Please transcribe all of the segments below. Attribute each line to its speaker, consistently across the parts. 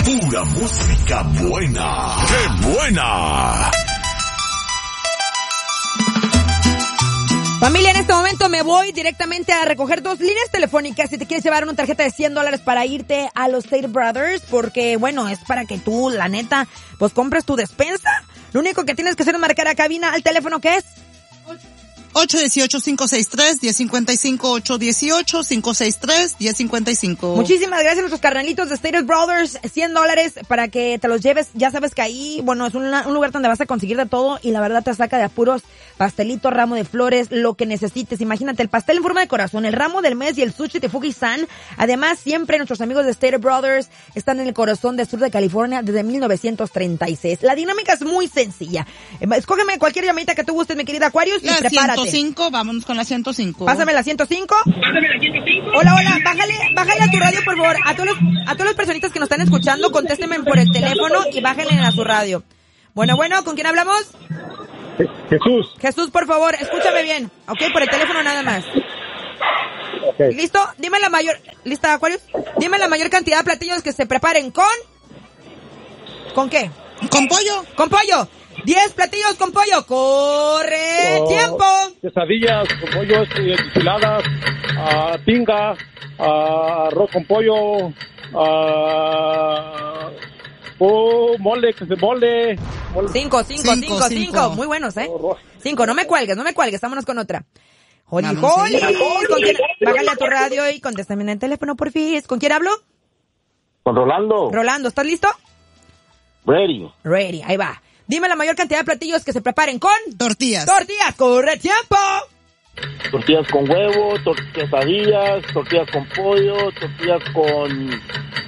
Speaker 1: Pura música buena. ¡Qué buena!
Speaker 2: Familia, en este momento me voy directamente a recoger 2 líneas telefónicas si te quieres llevar una tarjeta de $100 para irte a los State Brothers, porque bueno, es para que tú, la neta, pues compres tu despensa. Lo único que tienes que hacer es marcar a cabina al teléfono que es
Speaker 3: 818-563-1055, 818-563-1055.
Speaker 2: Muchísimas gracias a nuestros carnalitos de State Brothers, $100 para que te los lleves. Ya sabes que ahí, bueno, es un lugar donde vas a conseguir de todo y la verdad te saca de apuros, pastelito, ramo de flores, lo que necesites. Imagínate, el pastel en forma de corazón, el ramo del mes y el sushi de Fuji-san. Además, siempre nuestros amigos de State Brothers están en el corazón del sur de California desde 1936. La dinámica es muy sencilla. Escógeme cualquier llamadita que tú gustes, mi querida Aquarius, y prepárate.
Speaker 3: 105, vámonos con la 105.
Speaker 2: Pásame la 105. Hola, bájale a tu radio, por favor. A todas las personitas que nos están escuchando, contéstenme por el teléfono y bájenle a su radio. Bueno, ¿con quién hablamos? Jesús, por favor, escúchame bien. Ok, por el teléfono nada más. Okay. ¿Listo? Dime la mayor... ¿Lista, Aquarius? Dime la mayor cantidad de platillos que se preparen con... ¿Con qué?
Speaker 3: Con pollo.
Speaker 2: Con pollo. 10 platillos con pollo. ¡Corre! ¡Tiempo!
Speaker 4: Quesadillas con pollo, enchiladas, tinga, arroz con pollo, mole.
Speaker 2: 5. Muy buenos, ¿eh? 5. No me cuelgues. Vámonos con otra. Joli. Bájale a tu radio y contéstame en el teléfono, por fin. ¿Con quién hablo?
Speaker 4: Con Rolando.
Speaker 2: Rolando, ¿estás listo?
Speaker 4: Ready,
Speaker 2: ahí va. Dime la mayor cantidad de platillos que se preparen con...
Speaker 3: Tortillas.
Speaker 2: ¡Corre, tiempo!
Speaker 4: Tortillas con huevo, quesadillas, tortillas con pollo, tortillas con...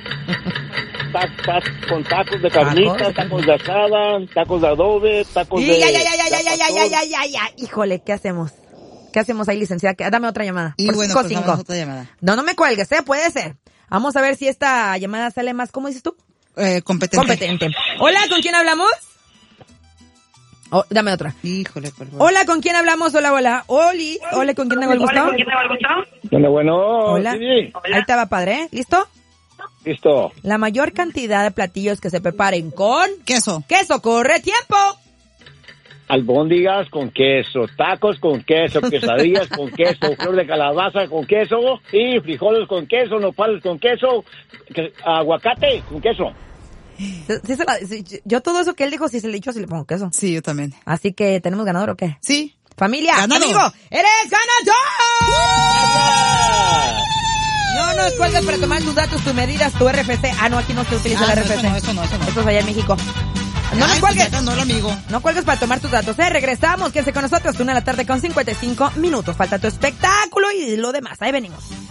Speaker 4: con tacos de carnitas, tacos de asada, tacos de adobe, tacos de...
Speaker 2: Ya. Híjole, ¿qué hacemos? ¿Qué hacemos ahí, licenciada? Dame otra llamada.
Speaker 3: Y bueno, pues vamos a otra llamada.
Speaker 2: No me cuelgues, puede ser. Vamos a ver si esta llamada sale más, ¿cómo dices tú?
Speaker 3: Competente.
Speaker 2: Hola, ¿con quién hablamos? Oh, dame otra.
Speaker 3: Híjole, por favor.
Speaker 2: Hola, ¿con quién hablamos? Hola. Oli. Hola, ¿con quién tengo el gusto?
Speaker 4: Bueno.
Speaker 2: Hola.
Speaker 4: Sí.
Speaker 2: Ahí estaba, padre, ¿eh? ¿Listo?
Speaker 4: Listo.
Speaker 2: La mayor cantidad de platillos que se preparen con...
Speaker 3: Queso,
Speaker 2: corre, tiempo.
Speaker 4: Albóndigas con queso, tacos con queso, quesadillas con queso, flor de calabaza con queso, y frijoles con queso, nopales con queso, aguacate con queso.
Speaker 2: Yo todo eso que él dijo, si se le dicho, si le pongo queso.
Speaker 3: Sí, yo también.
Speaker 2: Así que, ¿tenemos ganador o qué?
Speaker 3: Sí.
Speaker 2: Familia,
Speaker 3: ganador.
Speaker 2: Amigo, ¡eres ganador! No nos cuelgues para tomar tus datos, tus medidas, tu RFC. No, aquí no se utiliza el RFC.
Speaker 3: Eso no.
Speaker 2: Esto es allá en México. No nos cuelgues.
Speaker 3: Amigo.
Speaker 2: No cuelgues para tomar tus datos. Regresamos, quédense con nosotros. 1:55 p.m. Falta tu espectáculo y lo demás. Ahí venimos.